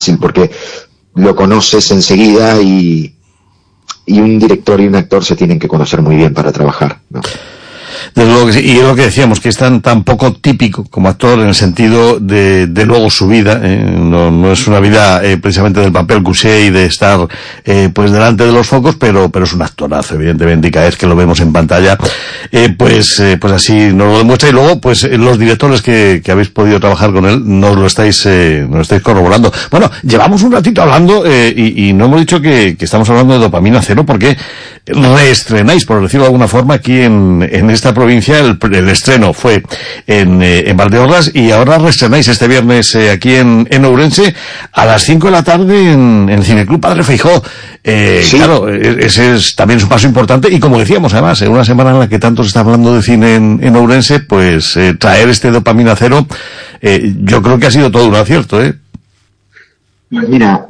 fácil porque lo conoces enseguida y un director y un actor se tienen que conocer muy bien para trabajar, ¿no? Desde luego que sí, y es lo que decíamos, que es tan poco típico como actor en el sentido de luego su vida, no es una vida precisamente del papel couché y de estar pues delante de los focos, pero es un actorazo, evidentemente, y cada vez que lo vemos en pantalla, pues así nos lo demuestra. Y luego, pues los directores que habéis podido trabajar con él nos lo estáis corroborando. Bueno, llevamos un ratito hablando y no hemos dicho que estamos hablando de Dopamina Cero, porque reestrenáis, por decirlo de alguna forma, aquí en esta provincia. El estreno fue en Valdeorras y ahora reestrenáis este viernes aquí en Ourense a las 5 de la tarde en Cineclub Padre Feijóo. Sí. Claro, ese es también un paso importante y, como decíamos, además, en una semana en la que tanto se está hablando de cine en Ourense, pues traer este Dopamina Cero, yo creo que ha sido todo un acierto, ¿eh? Mira,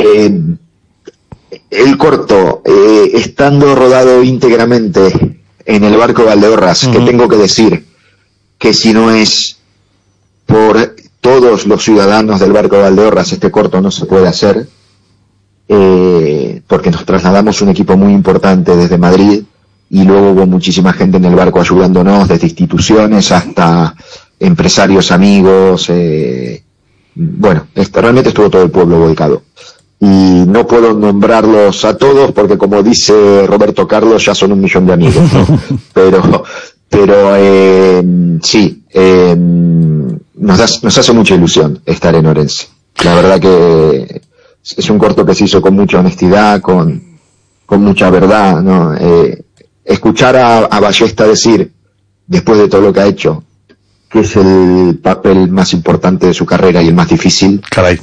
el corto, estando rodado íntegramente en el barco Valdeorras, que tengo que decir que si no es por todos los ciudadanos del barco Valdeorras, este corto no se puede hacer, porque nos trasladamos un equipo muy importante desde Madrid y luego hubo muchísima gente en el barco ayudándonos, desde instituciones hasta empresarios, amigos, bueno, realmente estuvo todo el pueblo volcado. Y no puedo nombrarlos a todos porque, como dice Roberto Carlos, ya son 1 millón de amigos, ¿no? pero sí, nos hace mucha ilusión estar en Ourense. La verdad que es un corto que se hizo con mucha honestidad, con mucha verdad, ¿no? Escuchar a Ballesta decir, después de todo lo que ha hecho, que es el papel más importante de su carrera y el más difícil. Caray.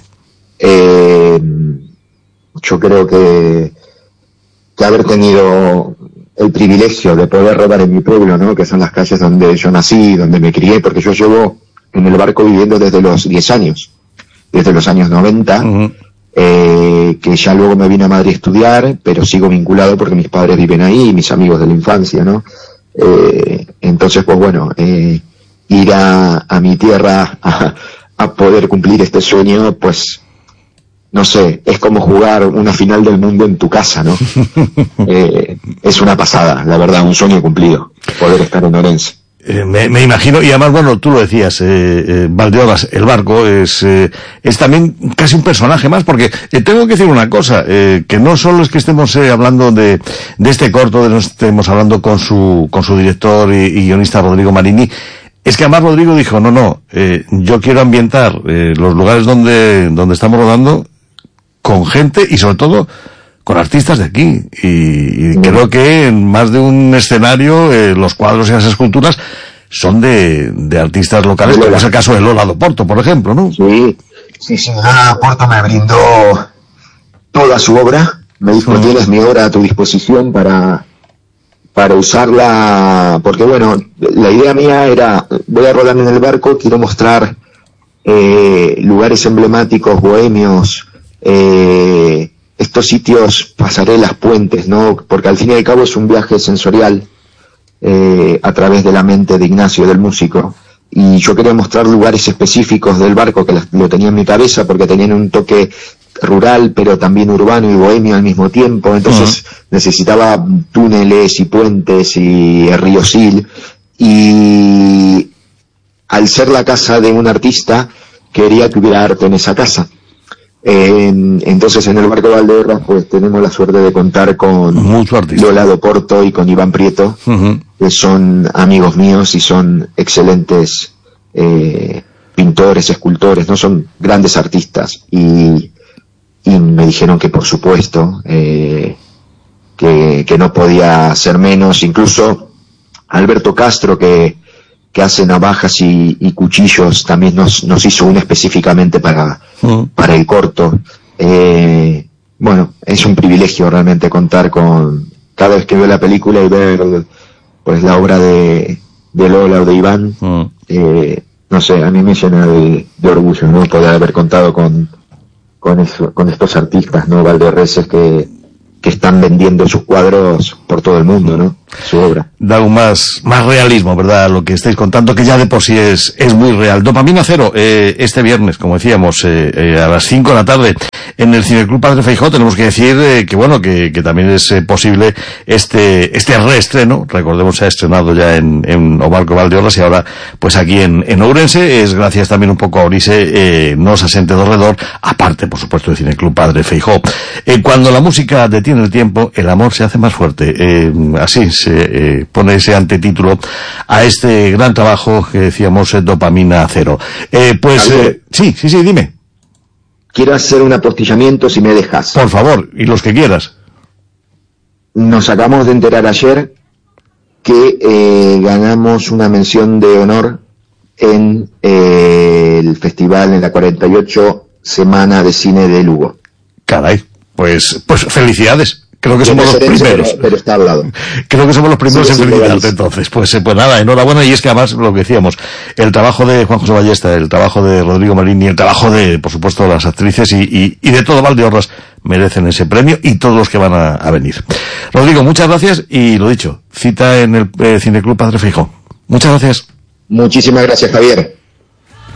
Yo creo que haber tenido el privilegio de poder rodar en mi pueblo, ¿no? Que son las calles donde yo nací, donde me crié, porque yo llevo en el barco viviendo desde los 10 años, desde los años 90, que ya luego me vine a Madrid a estudiar, pero sigo vinculado porque mis padres viven ahí y mis amigos de la infancia, ¿no? Entonces, pues bueno, ir a mi tierra a poder cumplir este sueño, pues no sé, es como jugar una final del mundo en tu casa, ¿no? Es una pasada, la verdad, un sueño cumplido, poder estar en Ourense. Me imagino, y además, bueno, tú lo decías, Valdeorras, el barco, es también casi un personaje más, porque tengo que decir una cosa, que no solo es que estemos hablando de este corto, no estemos hablando con su director y guionista Rodrigo Marini. Es que además Rodrigo dijo, no, yo quiero ambientar los lugares donde estamos rodando con gente y sobre todo con artistas de aquí. Y creo que en más de un escenario los cuadros y las esculturas son de artistas locales, como es el caso de Lola Doporto, por ejemplo, ¿no? Sí, Lola Doporto me brindó toda su obra, me dijo, tienes mi obra a tu disposición para usarla, porque bueno, la idea mía era, voy a rodar en el barco, quiero mostrar lugares emblemáticos, bohemios, estos sitios, pasarelas, puentes, ¿no? Porque al fin y al cabo es un viaje sensorial a través de la mente de Ignacio, del músico, y yo quería mostrar lugares específicos del barco que lo tenía en mi cabeza porque tenían un toque rural pero también urbano y bohemio al mismo tiempo, entonces necesitaba túneles y puentes y río Sil, y al ser la casa de un artista quería que hubiera arte en esa casa. Entonces en el barco de Valdeorras pues tenemos la suerte de contar con Lola Doporto y con Iván Prieto, que son amigos míos y son excelentes pintores, escultores, no son grandes artistas, y me dijeron que por supuesto que no podía ser menos. Incluso Alberto Castro, que hace navajas y cuchillos, también nos hizo una específicamente para el corto. Bueno, es un privilegio realmente contar con, cada vez que veo la película y ver pues la obra de Lola o de Iván, no sé, a mí me llena de orgullo, ¿no? Poder haber contado con estos artistas, ¿no? Valdeorreses que que están vendiendo sus cuadros por todo el mundo, ¿no? Su obra. Da un más realismo, ¿verdad? Lo que estáis contando, que ya de por sí es muy real. Dopamina Cero, este viernes, como decíamos, a las 5 de la tarde, en el Cineclub Padre Feijóo. Tenemos que decir que bueno, que también es posible este reestreno. Recordemos, se ha estrenado ya en Obarco Valdeorras y ahora, pues aquí en Ourense. Es gracias también un poco a Orise, Nos Asente do Redor, aparte, por supuesto, del Cineclub Padre Feijóo. Cuando la música detiene el tiempo, el amor se hace más fuerte. Así se pone ese antetítulo a este gran trabajo que decíamos, Dopamina Cero. Sí, dime. Quiero hacer un apostillamiento, si me dejas. Por favor, y los que quieras. Nos acabamos de enterar ayer que ganamos una mención de honor en el festival, en la 48 Semana de Cine de Lugo. Caray, pues felicidades. Creo que somos los primeros. Pero está al lado. Creo que somos los primeros en felicitarte, entonces. Pues nada, enhorabuena. Y es que además, lo que decíamos, el trabajo de Juan José Ballesta, el trabajo de Rodrigo Marín y el trabajo de, por supuesto, las actrices y de todo Valdeorras merecen ese premio, y todos los que van a venir. Rodrigo, muchas gracias, y lo dicho, cita en el Cineclub Padre Feijóo. Muchas gracias. Muchísimas gracias, Javier.